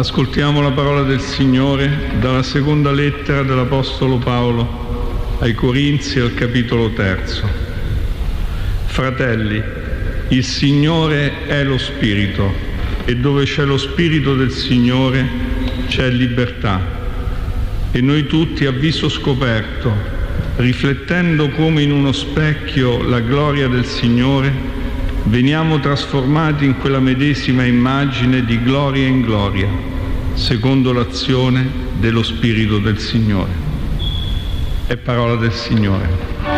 Ascoltiamo la parola del Signore dalla seconda lettera dell'Apostolo Paolo ai Corinzi, al capitolo 3. Fratelli, il Signore è lo Spirito, e dove c'è lo Spirito del Signore c'è libertà. E noi tutti, a viso scoperto, riflettendo come in uno specchio la gloria del Signore, veniamo trasformati in quella medesima immagine di gloria in gloria, secondo l'azione dello Spirito del Signore. È parola del Signore.